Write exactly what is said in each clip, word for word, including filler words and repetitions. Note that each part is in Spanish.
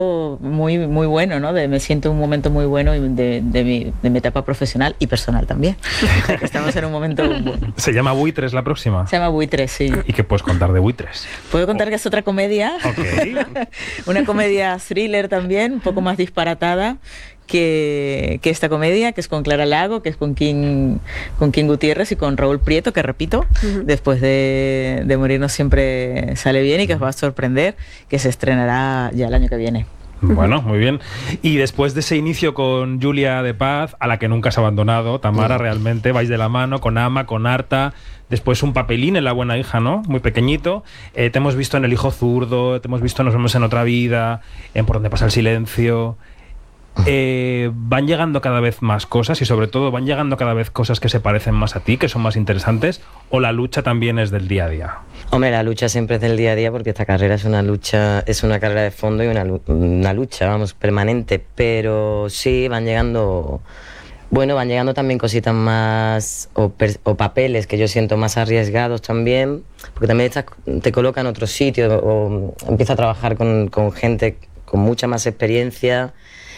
muy muy bueno, ¿no? De, me siento un momento muy bueno de, de, mi, de mi etapa profesional y personal también. O sea, que estamos en un momento bueno. ¿Se llama Buitres la próxima? Se llama Buitres, sí. ¿Y qué puedes contar de Buitres? Puedo contar oh. que es otra comedia. Okay. Una comedia thriller también, un poco más disparatada que, que esta comedia, que es con Clara Lago, que es con King, con King Gutiérrez y con Raúl Prieto, que repito, uh-huh. después de, de Morirnos siempre sale bien y que os va a sorprender, que se estrenará ya el año que viene. Bueno, muy bien. Y después de ese inicio con Julia de Paz, a la que nunca has abandonado, Tamara, sí. realmente vais de la mano con Ama, con Arta, después un papelín en La buena hija, ¿no? Muy pequeñito. Eh, te hemos visto en El hijo zurdo, te hemos visto en Nos vemos en otra vida, en Por donde pasa el silencio. Eh, van llegando cada vez más cosas y sobre todo van llegando cada vez cosas que se parecen más a ti, que son más interesantes, o la lucha también es del día a día. Hombre, la lucha siempre es del día a día porque esta carrera es una lucha, es una carrera de fondo y una, una lucha, vamos, permanente, pero sí van llegando, bueno, van llegando también cositas más o, per, o papeles que yo siento más arriesgados también, porque también estás, te colocan en otro sitio o, o empiezas a trabajar con, con gente con mucha más experiencia.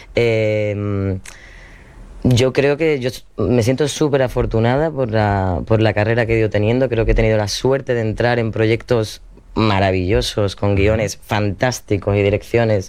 Eh, yo creo que yo me siento súper afortunada por la, por la carrera que he ido teniendo. Creo que he tenido la suerte de entrar en proyectos maravillosos, con guiones fantásticos y direcciones.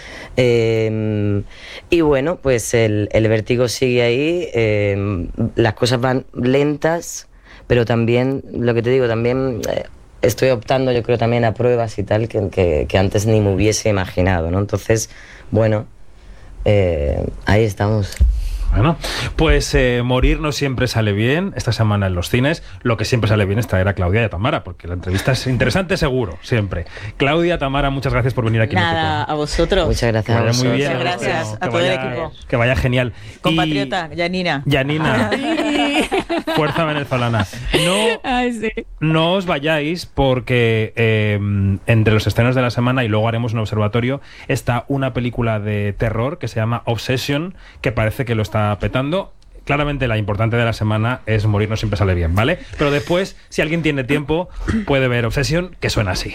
Eh, y bueno, pues el, el vértigo sigue ahí, eh, las cosas van lentas, pero también, lo que te digo, también... Eh, estoy optando, yo creo, también a pruebas y tal que, que, que antes ni me hubiese imaginado, ¿no? Entonces, bueno... Eh, ahí estamos. Bueno, pues eh, Morir no siempre sale bien. Esta semana en los cines lo que siempre sale bien es traer a Claudia y a Tamara, porque la entrevista es interesante seguro, siempre. Claudia, Tamara, muchas gracias por venir aquí. Nada, a vosotros. Muchas gracias. Que vaya muy bien. Muchas gracias no, a todo vaya, el equipo. Que vaya genial. Compatriota, y... Yanina. Yanina. Fuerza venezolana. No, Ay, sí. no os vayáis porque eh, entre los estrenos de la semana, y luego haremos un observatorio, está una película de terror que se llama Obsession, que parece que lo está petando. Claramente la importante de la semana es Morir no siempre sale bien, ¿vale? Pero después, si alguien tiene tiempo, puede ver Obsession, que suena así.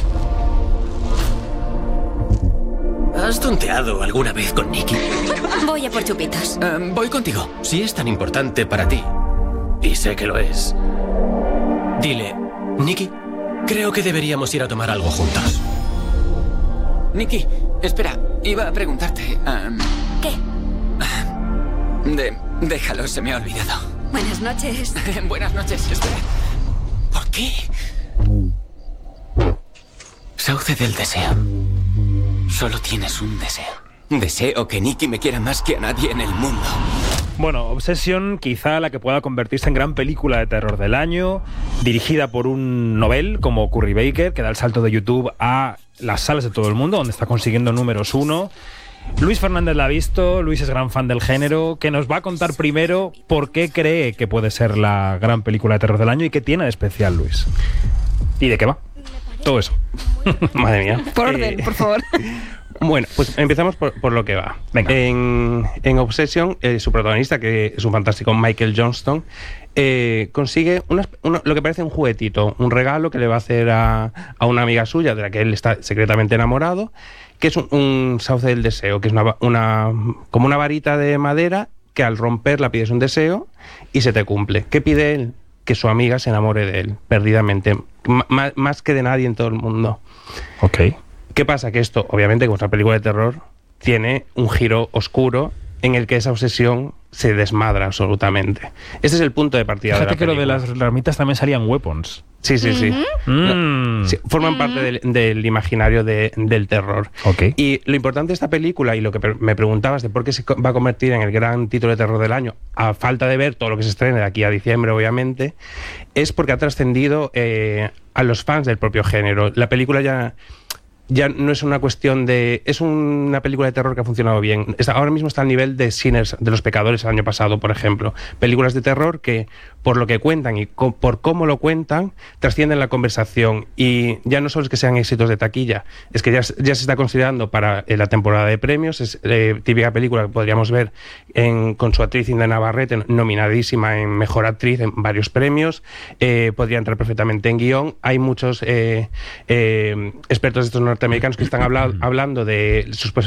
¿Has tonteado alguna vez con Nicky? Voy a por chupitos. Um, voy contigo. Si es tan importante para ti, y sé que lo es, dile, Nicky, creo que deberíamos ir a tomar algo juntos. Nicky, espera, iba a preguntarte... Um, ¿Qué? De, déjalo, se me ha olvidado. Buenas noches. Buenas noches, espera. ¿Por qué? Sauce del deseo. Solo tienes un deseo. Deseo que Nicky me quiera más que a nadie en el mundo. Bueno, Obsession, quizá la que pueda convertirse en gran película de terror del año, dirigida por un novel como Curry Baker, que da el salto de YouTube a las salas de todo el mundo, donde está consiguiendo números uno. Luis Fernández la ha visto, Luis es gran fan del género, que nos va a contar primero por qué cree que puede ser la gran película de terror del año y qué tiene de especial, Luis. ¿Y de qué va? Todo eso. Madre mía. Por orden, eh, por favor. Bueno, pues empezamos por, por lo que va. Venga. En, en Obsession, eh, su protagonista, que es un fantástico Michael Johnston, eh, consigue una, una, lo que parece un juguetito, un regalo que le va a hacer a, a una amiga suya, de la que él está secretamente enamorado, que es un, un sauce del deseo, que es una, una como una varita de madera que al romperla pides un deseo y se te cumple. ¿Qué pide él? Que su amiga se enamore de él, perdidamente, M- más que de nadie en todo el mundo. Ok. ¿Qué pasa? Que esto, obviamente, como es una película de terror, tiene un giro oscuro en el que esa obsesión se desmadra absolutamente. Este es el punto de partida. Fíjate de la que película. lo de las ramitas también salían weapons. Sí, sí, sí. Mm. No, sí, forman mm. parte del, del imaginario de, del terror. Okay. Y lo importante de esta película, y lo que me preguntabas de por qué se va a convertir en el gran título de terror del año, a falta de ver todo lo que se estrene de aquí a diciembre, obviamente, es porque ha trascendido eh, a los fans del propio género. La película ya... ya no es una cuestión de... Es una película de terror que ha funcionado bien. Está, ahora mismo está al nivel de Sinners, de Los Pecadores, el año pasado, por ejemplo. Películas de terror que, por lo que cuentan y co- por cómo lo cuentan, trascienden la conversación. Y ya no solo es que sean éxitos de taquilla, es que ya, ya se está considerando para eh, la temporada de premios. Es eh, típica película que podríamos ver en, con su actriz Inda Navarrete, nominadísima en Mejor Actriz en varios premios. Eh, podría entrar perfectamente en guión. Hay muchos eh, eh, expertos de estos norteamericanos que están habla- hablando de sus